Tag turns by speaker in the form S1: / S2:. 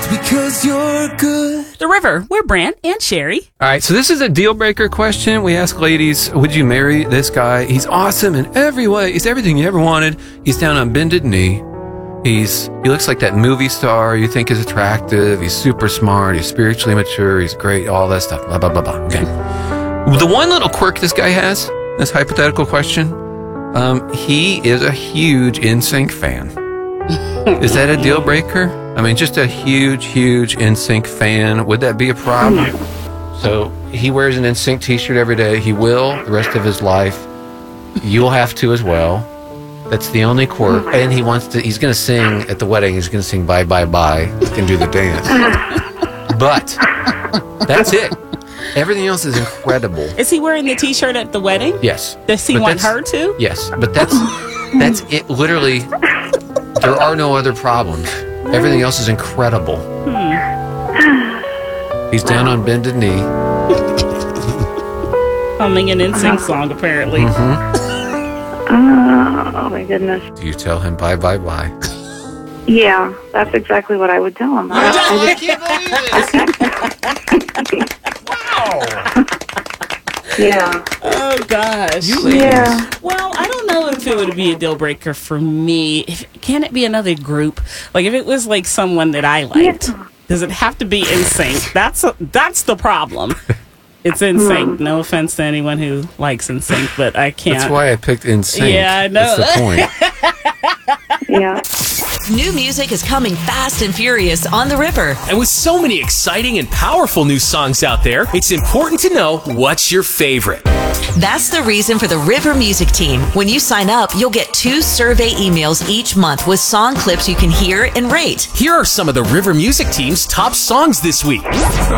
S1: because you're good.
S2: The River, we're Brant and Sherry.
S3: All right, so this is a deal breaker question. We ask ladies, would you marry this guy? He's awesome in every way. He's everything you ever wanted. He's down on bended knee. He looks like that movie star you think is attractive. He's super smart. He's spiritually mature. He's great. All that stuff. Blah, blah, blah, blah. Okay. The one little quirk this guy has, this hypothetical question, he is a huge NSYNC fan. Is that a deal breaker? I mean, just a huge, huge NSYNC fan. Would that be a problem? So he wears an NSYNC t-shirt every day. He will the rest of his life. You'll have to as well. That's the only quirk. And he's going to sing at the wedding. He's going to sing Bye, Bye, Bye. He can do the dance. But that's it. Everything else is incredible.
S2: Is he wearing the t-shirt at the wedding?
S3: Yes.
S2: Does he want her to?
S3: Yes. But that's it. Literally, there are no other problems. Everything else is incredible. He's down on bended knee.
S2: Humming an NSYNC song, apparently.
S4: Oh, my goodness.
S3: Do you tell him bye, bye, bye?
S4: Yeah, that's exactly what I would tell him.
S3: I can't believe it. Wow.
S4: Yeah.
S2: Oh, gosh.
S4: Yeah.
S2: Well, I don't know if it would be a deal breaker for me. Can it be another group? Like, if it was, like, someone that I liked, does it have to be NSYNC? That's the problem. It's NSYNC. No offense to anyone who likes NSYNC, but I can't.
S3: That's why I picked NSYNC.
S2: Yeah, I know.
S3: That's the point.
S4: Yeah.
S5: New music is coming fast and furious on the River.
S6: And with so many exciting and powerful new songs out there, it's important to know what's your favorite.
S5: That's the reason for the River Music Team. When you sign up, you'll get 2 survey emails each month with song clips you can hear and rate.
S6: Here are some of the River Music Team's top songs this week.